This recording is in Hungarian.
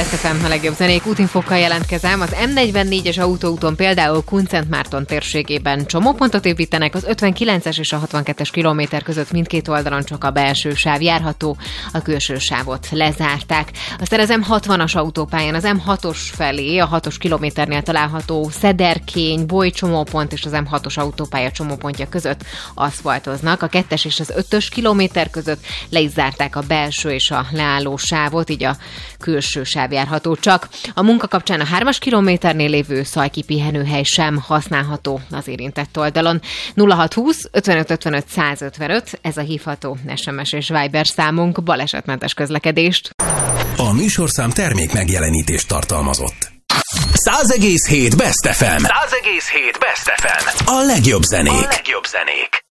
Best FM, a legjobb zenék. Útinfokkal jelentkezem. Az M44-es autóúton például Kunszentmárton térségében csomópontot építenek, az 59-es és a 62-es kilométer között mindkét oldalon csak a belső sáv járható, a külső sávot lezárták. Aztán az M60-as autópályán az M6-os felé, a 6-os kilométernél található Szederkény, Boly csomópont és az M6-os autópálya csomópontja között aszfaltoznak. A 2-es és az 5-ös kilométer között le is zárták a belső és a leálló sávot, így a külső sáv járható csak. A munka kapcsán a 3-as kilométernél lévő Szalki pihenőhely sem használható az érintett oldalon. 0620 55 55 155, ez a hívható SMS és Viber számunk. Balesetmentes közlekedést. A műsorszám termék megjelenítést tartalmazott. 100,7 Best FM. 100,7 Best FM. A legjobb zenék.